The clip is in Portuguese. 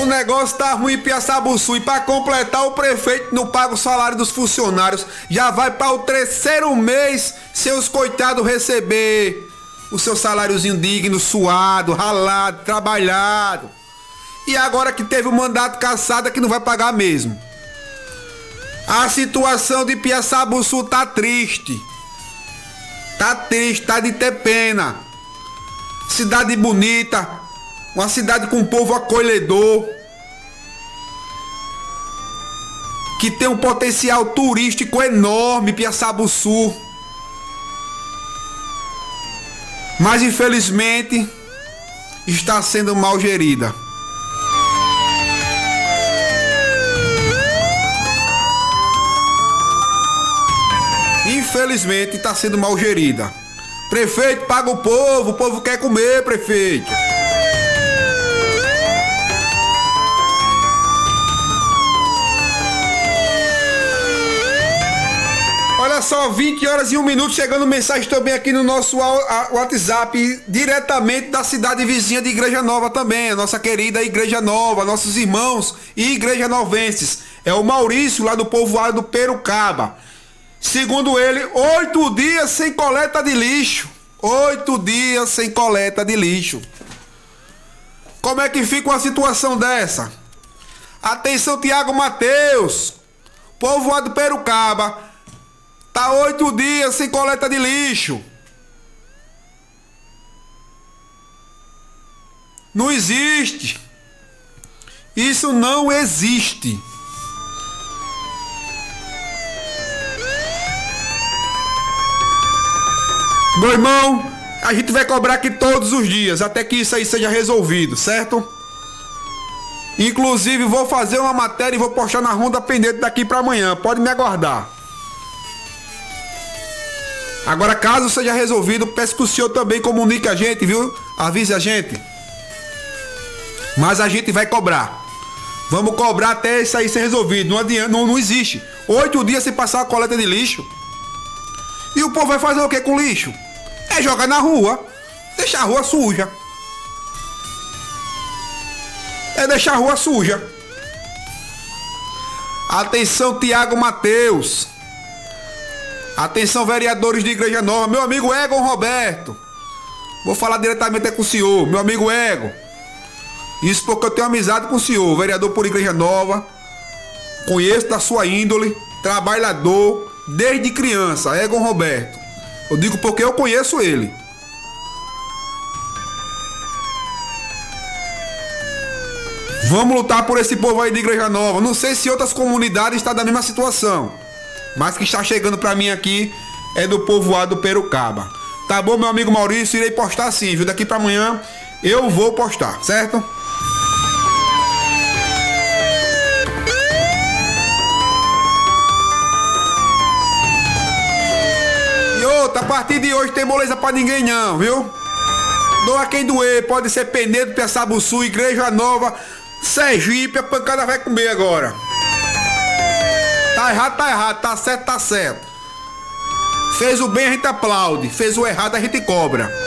negócio tá ruim em Piaçabuçu e para completar o prefeito não paga o salário dos funcionários. Já vai para o terceiro mês seus coitados receber o seu saláriozinho digno, suado, ralado, trabalhado. E agora que teve o mandato cassado é que não vai pagar mesmo. A situação de Piaçabuçu tá triste. Tá triste, tá de ter pena. Cidade bonita, uma cidade com um povo acolhedor, que tem um potencial turístico enorme, Piaçabuçu. Mas infelizmente está sendo mal gerida. Infelizmente está sendo mal gerida. Prefeito, paga o povo quer comer, prefeito. Olha só, 20 horas e 1 minuto, chegando mensagem também aqui no nosso WhatsApp, diretamente da cidade vizinha de Igreja Nova também, a nossa querida Igreja Nova, nossos irmãos e igreja novenses. É o Maurício, lá do povoado do Perucaba. Segundo ele, 8 dias sem coleta de lixo. 8 dias sem coleta de lixo. Como é que fica uma situação dessa? Atenção, Tiago Mateus, povoado do Perucaba. Tá 8 dias sem coleta de lixo. Não existe. Isso não existe. Meu irmão, a gente vai cobrar aqui todos os dias, até que isso aí seja resolvido, certo? Inclusive, vou fazer uma matéria e vou postar na Ronda Pendente daqui para amanhã. Pode me aguardar. Agora, caso seja resolvido, peço que o senhor também comunique a gente, viu? Avise a gente. Mas a gente vai cobrar. Vamos cobrar até isso aí ser resolvido. Não adianta, não existe. 8 dias sem passar a coleta de lixo. E o povo vai fazer o que com lixo? É jogar na rua. Deixar a rua suja. É deixar a rua suja. Atenção, Tiago Mateus. Atenção, vereadores de Igreja Nova. Meu amigo Egon Roberto. Vou falar diretamente com o senhor. Meu amigo Egon. Isso porque eu tenho amizade com o senhor. Vereador por Igreja Nova. Conheço da sua índole. Trabalhador. Desde criança. Egon Roberto. Eu digo porque eu conheço ele. Vamos lutar por esse povo aí de Igreja Nova. Não sei se outras comunidades estão da mesma situação, mas que está chegando para mim aqui é do povoado do Perucaba. Tá bom, meu amigo Maurício? Irei postar sim, viu? Daqui para amanhã eu vou postar, certo? E outra, a partir de hoje tem moleza para ninguém não, viu? Doa quem doer, pode ser Penedo, Piaçabuçu, Igreja Nova, Sergipe, a pancada vai comer agora. Tá errado, tá certo, tá certo. Fez o bem, a gente aplaude. Fez o errado, a gente cobra.